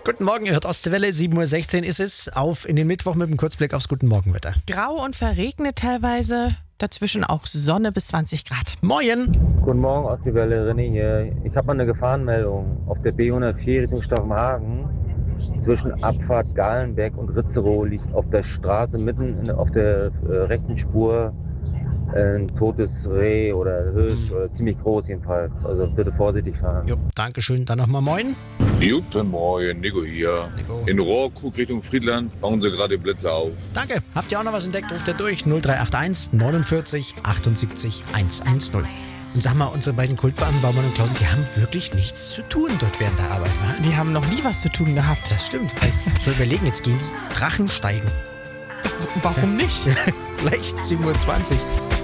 Guten Morgen, ihr hört Ostwelle, 7.16 Uhr ist es. Auf in den Mittwoch mit dem Kurzblick aufs Guten Morgenwetter. Grau und verregnet teilweise, dazwischen auch Sonne bis 20 Grad. Moin! Guten Morgen, Ostwelle, René hier. Ich habe mal eine Gefahrenmeldung auf der B104 Richtung Staffenhagen. Zwischen Abfahrt Galenbeck und Ritzerow liegt auf der Straße mitten auf der rechten Spur ein totes Reh oder Hirsch, oder ziemlich groß jedenfalls. Also bitte vorsichtig fahren. Jo, Dankeschön. Dann nochmal moin. Guten Morgen, Nico hier. Nico. In Rohrkrug Richtung Friedland bauen sie gerade Blitze auf. Danke. Habt ihr auch noch was entdeckt? Ruft ihr durch 0381 49 78 110. Und sag mal, unsere beiden Kultbeamten Baumann und Klausen, die haben wirklich nichts zu tun dort während der Arbeit. Ne? Die haben noch nie was zu tun gehabt. Das stimmt. Muss man überlegen, jetzt gehen die Drachen steigen. Warum nicht? Gleich 7.20 Uhr.